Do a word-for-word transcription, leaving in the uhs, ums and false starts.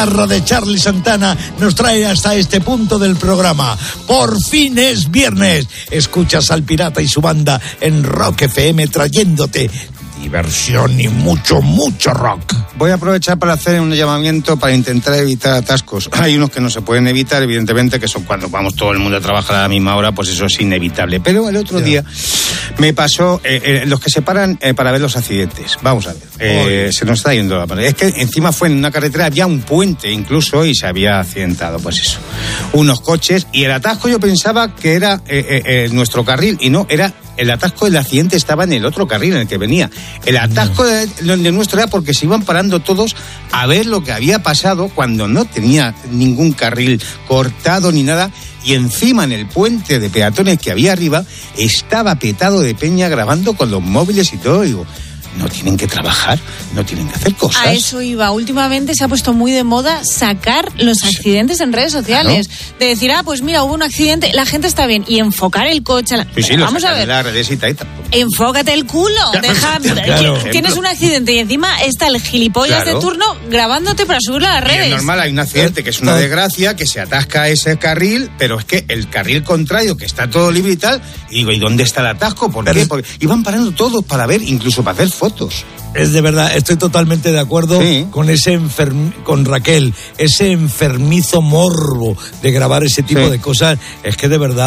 guitarra de Charlie Santana nos trae hasta este punto del programa. Por fin es viernes. Escuchas al Pirata y su banda en Rock F M trayéndote diversión y mucho, mucho rock. Voy a aprovechar para hacer un llamamiento para intentar evitar atascos. Hay unos que no se pueden evitar, evidentemente, que son cuando vamos todo el mundo a trabajar a la misma hora, pues eso es inevitable. Pero el otro yeah. día me pasó, eh, eh, los que se paran eh, para ver los accidentes. Vamos a ver, eh, se nos está yendo la mano. Es que encima fue en una carretera, había un puente incluso y se había accidentado, pues eso. Unos coches y el atasco yo pensaba que era eh, eh, eh, nuestro carril y no, era el atasco del accidente estaba en el otro carril en el que venía. El atasco de, de nuestro era porque se iban parando todos a ver lo que había pasado cuando no tenía ningún carril cortado ni nada. Y encima en el puente de peatones que había arriba estaba petado de peña grabando con los móviles y todo. Digo, no tienen que trabajar, no tienen que hacer cosas. A eso iba. Últimamente se ha puesto muy de moda sacar los accidentes en redes sociales. Claro. De decir, ah, pues mira, hubo un accidente, la gente está bien. Y enfocar el coche. La... Sí, sí, vamos a ver. La redesita y enfócate el culo. Deja... claro. Tienes un accidente y encima está el gilipollas claro. de turno grabándote para subirlo a las redes. Y es normal, hay un accidente que es una desgracia, que se atasca ese carril, pero es que el carril contrario, que está todo libre y tal, y digo, ¿y dónde está el atasco? ¿Por pero qué? Porque iban parando todos para ver, incluso para hacer fotos. Es de verdad, estoy totalmente de acuerdo sí. con ese enferm, con Raquel, ese enfermizo morbo de grabar ese tipo sí. de cosas, es que de verdad